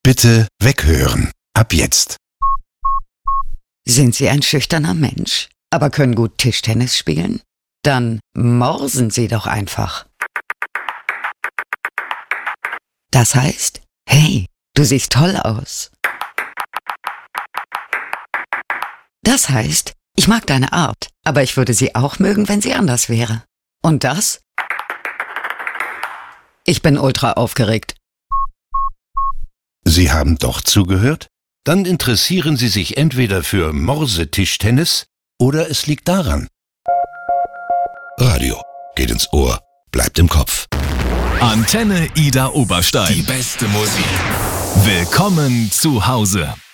Bitte weghören. Ab jetzt. Sind Sie ein schüchterner Mensch, aber können gut Tischtennis spielen? Dann morsen Sie doch einfach. Das heißt, hey, du siehst toll aus. Das heißt, ich mag deine Art, aber ich würde sie auch mögen, wenn sie anders wäre. Und das? Ich bin ultra aufgeregt. Sie haben doch zugehört? Dann interessieren Sie sich entweder für Morsetischtennis oder es liegt daran. Radio geht ins Ohr, bleibt im Kopf. Antenne Ida Oberstein. Die beste Musik. Willkommen zu Hause.